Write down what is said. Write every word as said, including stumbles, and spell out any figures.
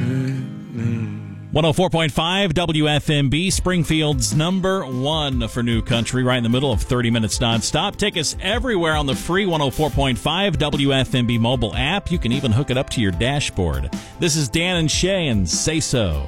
one oh four point five W F M B, Springfield's number one for new country, right in the middle of thirty minutes nonstop. Take us everywhere on the free one oh four point five W F M B mobile app. You can even hook it up to your dashboard. This is Dan and Shay and Say So.